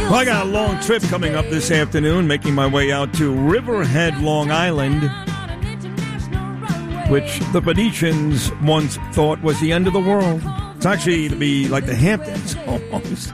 Well, I got a long trip coming up this afternoon, making my way out to Riverhead, Long Island, which the Venetians once thought was the end of the world. It's actually to be like the Hamptons, almost.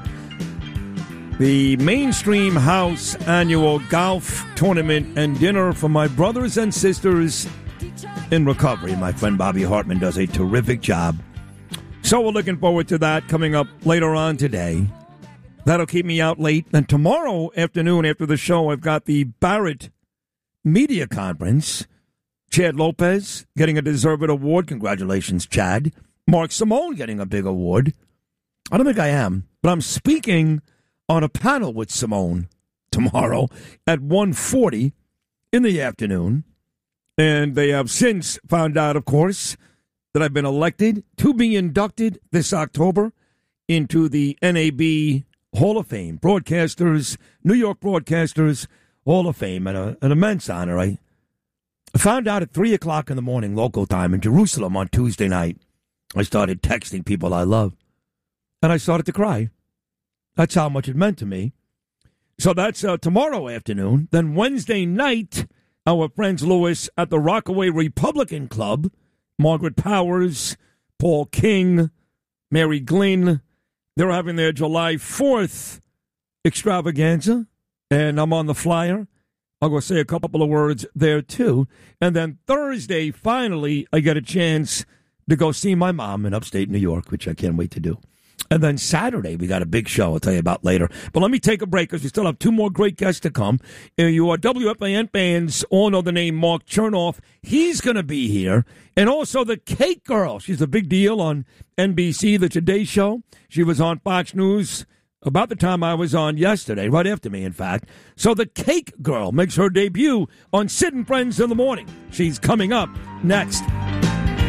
The Mainstream House annual golf tournament and dinner for my brothers and sisters in recovery. My friend Bobby Hartman does a terrific job. So we're looking forward to that coming up later on today. That'll keep me out late. And tomorrow afternoon after the show, I've got the Barrett Media Conference. Chad Lopez getting a deserved award. Congratulations, Chad. Mark Simone getting a big award. I don't think I am, but I'm speaking on a panel with Simone tomorrow at 1:40 in the afternoon. And they have since found out, of course, that I've been elected to be inducted this October into the NAB Hall of Fame, New York Broadcasters Hall of Fame, and an immense honor. I found out at 3 o'clock in the morning, local time, in Jerusalem on Tuesday night. I started texting people I love, and I started to cry. That's how much it meant to me. So that's tomorrow afternoon. Then Wednesday night, our friends Lewis at the Rockaway Republican Club, Margaret Powers, Paul King, Mary Glynn, they're having their July 4th extravaganza, and I'm on the flyer. I'll go say a couple of words there, too. And then Thursday, finally, I get a chance to go see my mom in upstate New York, which I can't wait to do. And then Saturday, we got a big show I'll tell you about later. But let me take a break because we still have two more great guests to come. Your WFAN fans all know the name Mark Chernoff. He's going to be here. And also the Cake Girl. She's a big deal on NBC, The Today Show. She was on Fox News about the time I was on yesterday, right after me, in fact. So the Cake Girl makes her debut on Sid and Friends in the Morning. She's coming up next.